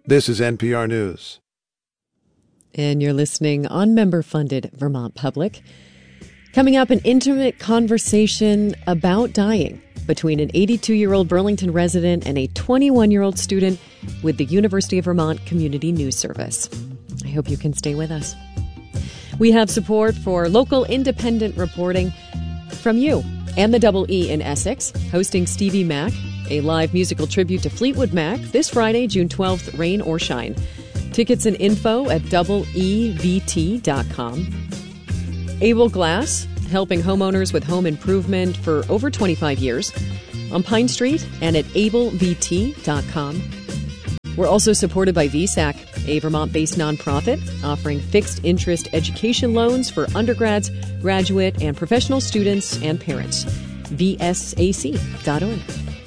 This is NPR News. And you're listening on member-funded Vermont Public. Coming up, an intimate conversation about dying between an 82-year-old Burlington resident and a 21-year-old student with the University of Vermont Community News Service. I hope you can stay with us. We have support for local independent reporting from you and the Double E in Essex, hosting Stevie Mac, a live musical tribute to Fleetwood Mac, this Friday, June 12th, rain or shine. Tickets and info at doubleevt.com. Able Glass, helping homeowners with home improvement for over 25 years, on Pine Street and at ablevt.com. We're also supported by VSAC, a Vermont-based nonprofit offering fixed-interest education loans for undergrads, graduate, and professional students and parents. vsac.org.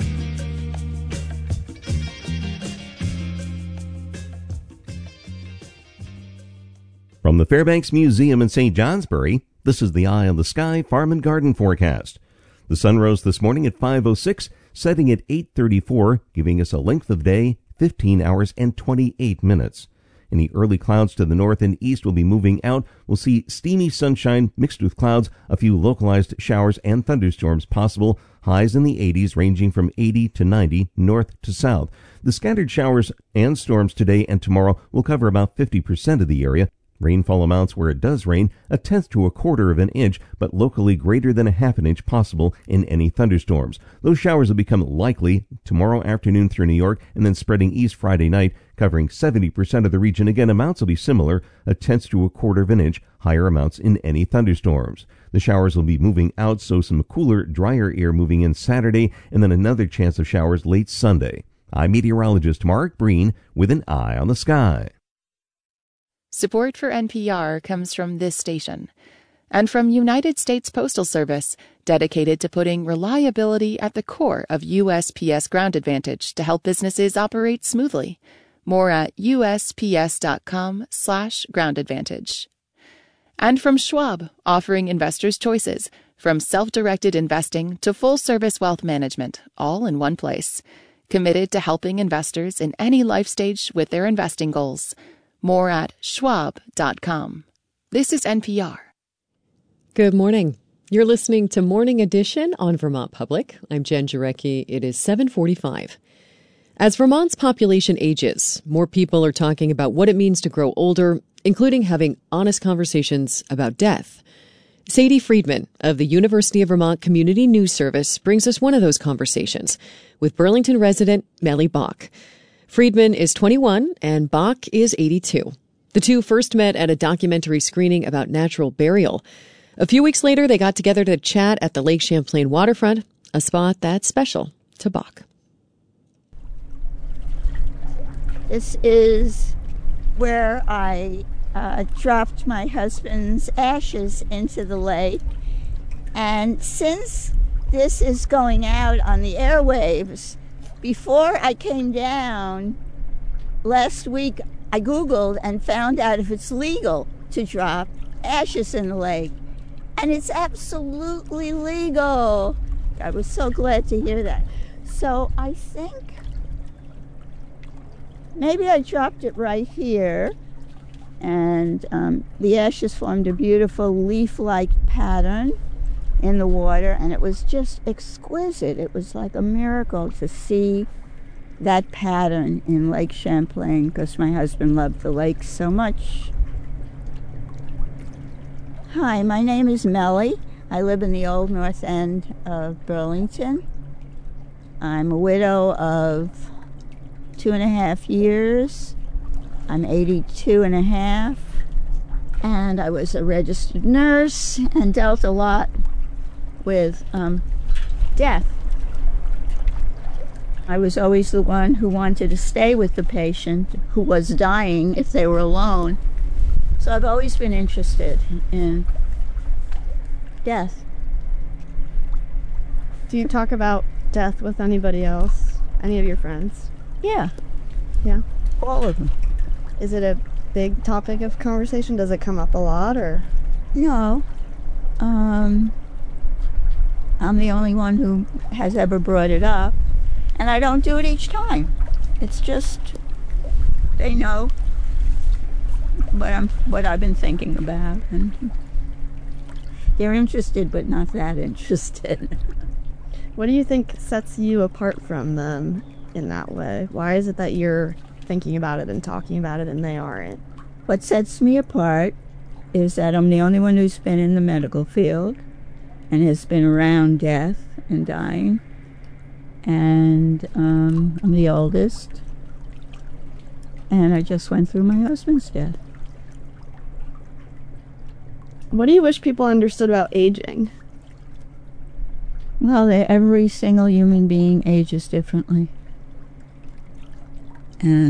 From the Fairbanks Museum in St. Johnsbury, this is the Eye on the Sky Farm and Garden forecast. The sun rose this morning at 5:06, setting at 8:34, giving us a length of day 15 hours and 28 minutes. Any early clouds to the north and east will be moving out. We'll see steamy sunshine mixed with clouds, a few localized showers and thunderstorms possible. Highs in the 80s ranging from 80 to 90 north to south. The scattered showers and storms today and tomorrow will cover about 50% of the area. Rainfall amounts where it does rain, 1/10 to 1/4 of an inch, but locally greater than 1/2 an inch possible in any thunderstorms. Those showers will become likely tomorrow afternoon through New York and then spreading east Friday night, covering 70% of the region. Again, amounts will be similar, 1/10 to 1/4 of an inch, higher amounts in any thunderstorms. The showers will be moving out, so some cooler, drier air moving in Saturday, and then another chance of showers late Sunday. I'm meteorologist Mark Breen with an Eye on the Sky. Support for NPR comes from this station and from United States Postal Service, dedicated to putting reliability at the core of USPS Ground Advantage to help businesses operate smoothly. More at usps.com/Ground Advantage. And from Schwab, offering investors choices, from self-directed investing to full-service wealth management, all in one place. Committed to helping investors in any life stage with their investing goals. More at schwab.com. This is NPR. Good morning. You're listening to Morning Edition on Vermont Public. I'm Jen Jarecki. It is 7:45. As Vermont's population ages, more people are talking about what it means to grow older, including having honest conversations about death. Sadie Friedman of the University of Vermont Community News Service brings us one of those conversations with Burlington resident Melly Bach. Friedman is 21 and Bach is 82. The two first met at a documentary screening about natural burial. A few weeks later, they got together to chat at the Lake Champlain waterfront, a spot that's special to Bach. This is where I dropped my husband's ashes into the lake. And since this is going out on the airwaves, before I came down last week, I Googled and found out if it's legal to drop ashes in the lake. And it's absolutely legal. I was so glad to hear that. So I think maybe I dropped it right here. And the ashes formed a beautiful leaf-like pattern in the water, and it was just exquisite. It was like a miracle to see that pattern in Lake Champlain, because my husband loved the lake so much. Hi, my name is Melly. I live in the old north end of Burlington. I'm a widow of 2.5 years. I'm 82 and a half, and I was a registered nurse and dealt a lot with death. I was always the one who wanted to stay with the patient who was dying if they were alone. So I've always been interested in death. Do you talk about death with anybody else? Any of your friends? Yeah. Yeah? All of them. Is it a big topic of conversation? Does it come up a lot, or? No. I'm the only one who has ever brought it up, and I don't do it each time. It's They know what I've been thinking about, and they're interested, but not that interested. What do you think sets you apart from them in that way? Why is it that you're thinking about it and talking about it and they aren't? What sets me apart is that I'm the only one who's been in the medical field and has been around death and dying. And I'm the oldest. And I just went through my husband's death. What do you wish people understood about aging? Well, every single human being ages differently. And